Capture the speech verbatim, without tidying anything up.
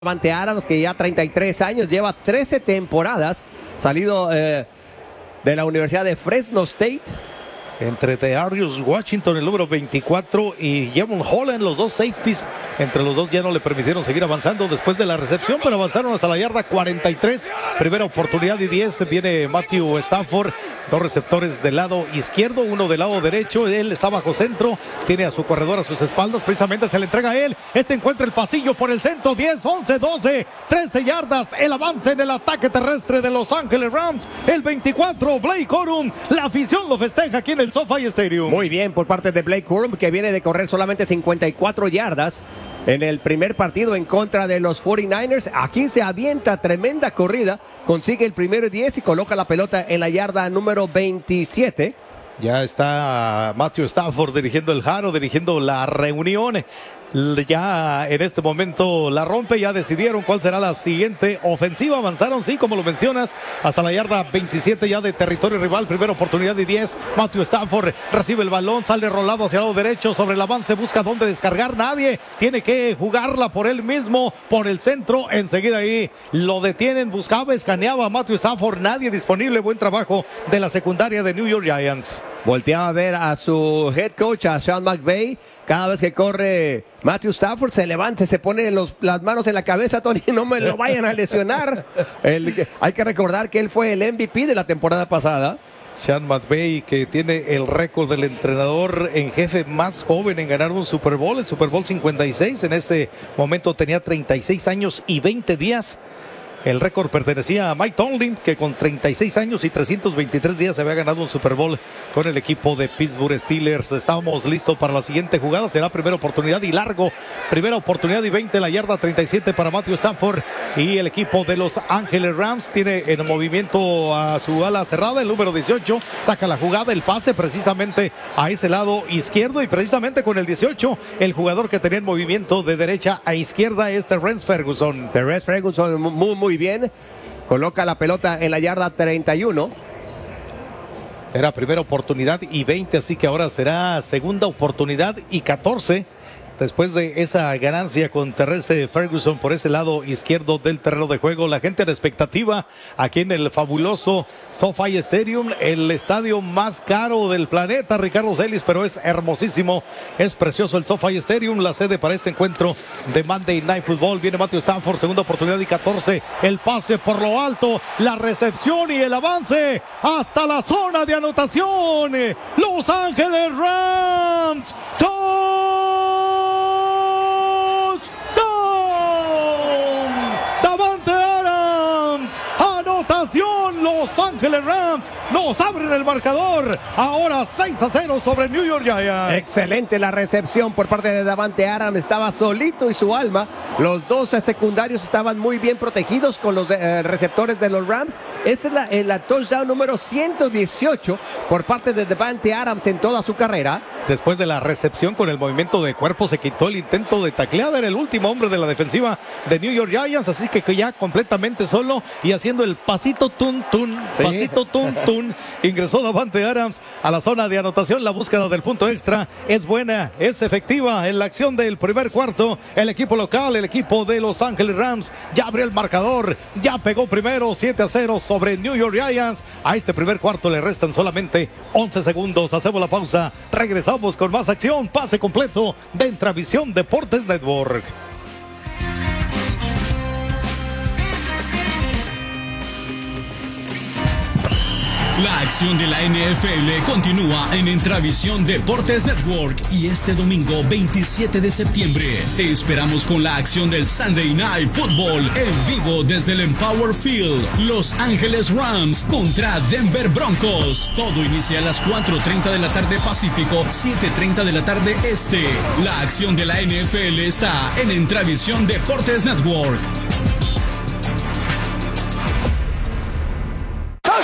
Davante Adams, que ya treinta y tres años, lleva trece temporadas, salido eh, de la Universidad de Fresno State. Entre Darius Washington, el número veinticuatro, y Jevon Holland, los dos safeties. Entre los dos ya no le permitieron seguir avanzando después de la recepción, pero avanzaron hasta la yarda cuarenta y tres. Primera oportunidad y diez. Viene Matthew Stafford. Dos receptores del lado izquierdo, uno del lado derecho. Él está bajo centro, tiene a su corredor a sus espaldas. Precisamente se le entrega a él. Este encuentra el pasillo por el centro. diez, once, doce, trece yardas. El avance en el ataque terrestre de Los Ángeles Rams. El veinticuatro, Blake Corum. La afición lo festeja aquí en el SoFi Stadium. Muy bien por parte de Blake Corum, que viene de correr solamente cincuenta y cuatro yardas en el primer partido en contra de los cuarenta y nueve ers. Aquí se avienta tremenda corrida, consigue el primero diez y coloca la pelota en la yarda número veintisiete. Ya está Matthew Stafford dirigiendo el jaro, dirigiendo la reunión. Ya en este momento la rompe, ya decidieron cuál será la siguiente ofensiva. Avanzaron, sí, como lo mencionas, hasta la yarda veintisiete ya de territorio rival. Primera oportunidad y diez. Matthew Stafford recibe el balón, sale rolado hacia el lado derecho. Sobre el avance busca dónde descargar. Nadie, tiene que jugarla por él mismo, por el centro. Enseguida ahí lo detienen, buscaba, escaneaba a Matthew Stafford. Nadie disponible. Buen trabajo de la secundaria de New York Giants. Volteaba a ver a su head coach, a Sean McVay. Cada vez que corre Matthew Stafford se levanta, se pone los, las manos en la cabeza. Tony, no me lo vayan a lesionar. El, hay que recordar que él fue el M V P de la temporada pasada. Sean McVay, que tiene el récord del entrenador en jefe más joven en ganar un Super Bowl, el Super Bowl cincuenta y seis. En ese momento tenía treinta y seis años y veinte días. El récord pertenecía a Mike Tomlin, que con treinta y seis años y trescientos veintitrés días había ganado un Super Bowl con el equipo de Pittsburgh Steelers. Estamos listos para la siguiente jugada. Será primera oportunidad y largo. Primera oportunidad y veinte, la yarda treinta y siete para Matthew Stafford. Y el equipo de Los Ángeles Rams tiene en movimiento a su ala cerrada, el número dieciocho. Saca la jugada, el pase precisamente a ese lado izquierdo. Y precisamente con el dieciocho, el jugador que tenía en movimiento de derecha a izquierda es Terrence Ferguson. Terrence Ferguson, muy, muy Muy bien, coloca la pelota en la yarda treinta y uno. Era primera oportunidad y veinte, así que ahora será segunda oportunidad y catorce. Después de esa ganancia con Terrence Ferguson por ese lado izquierdo del terreno de juego, la gente a la expectativa aquí en el fabuloso SoFi Stadium, el estadio más caro del planeta, Ricardo Celis, pero es hermosísimo, es precioso el SoFi Stadium, la sede para este encuentro de Monday Night Football. Viene Matthew Stafford, segunda oportunidad y catorce, el pase por lo alto, la recepción y el avance hasta la zona de anotación. Los Ángeles Rams, Davante Adams, anotación. Los Ángeles Rams nos abren el marcador. Ahora seis a cero sobre New York Giants. Excelente la recepción por parte de Davante Adams. Estaba solito y su alma. Los dos secundarios estaban muy bien protegidos con los eh, receptores de los Rams. Esta es la, eh, la touchdown número ciento dieciocho por parte de Davante Adams en toda su carrera. Después de la recepción con el movimiento de cuerpo se quitó el intento de tacleada. Era el último hombre de la defensiva de New York Giants, así que ya completamente solo y haciendo el pasito tun tun, ¿sí? Pasito tun tun. Ingresó Davante Adams a la zona de anotación. La búsqueda del punto extra es buena, es efectiva en la acción del primer cuarto. El equipo local, el equipo de Los Ángeles Rams, ya abrió el marcador, ya pegó primero siete a cero sobre New York Giants. A este primer cuarto le restan solamente once segundos. Hacemos la pausa, regresamos con más acción, pase completo de Intravisión Deportes Network. La acción de la N F L continúa en Intravisión Deportes Network y este domingo veintisiete de septiembre te esperamos con la acción del Sunday Night Football en vivo desde el Empower Field. Los Ángeles Rams contra Denver Broncos. Todo inicia a las cuatro treinta de la tarde Pacífico, siete treinta de la tarde Este. La acción de la N F L está en Intravisión Deportes Network.